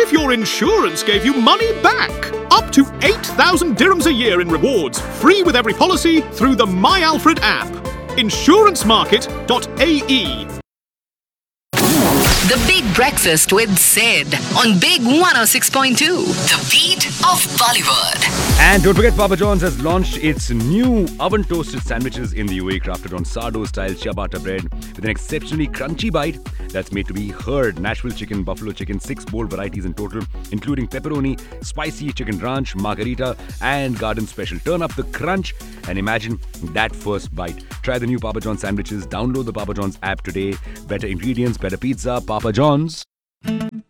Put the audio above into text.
if your insurance gave you money back? Up to 8,000 dirhams a year in rewards, free with every policy through the My Alfred app. Insurancemarket.ae. The Big Breakfast with Sid on Big 106.2. The beat of Bollywood. And don't forget, Papa John's has launched its new oven-toasted sandwiches in the UAE, crafted on sourdough-style ciabatta bread with an exceptionally crunchy bite that's made to be heard. Nashville chicken, buffalo chicken, 6 bold varieties in total, including pepperoni, spicy chicken ranch, margarita, and garden special. Turn up the crunch and imagine that first bite. Try the new Papa John's sandwiches. Download the Papa John's app today. Better ingredients, better pizza. Papa John's.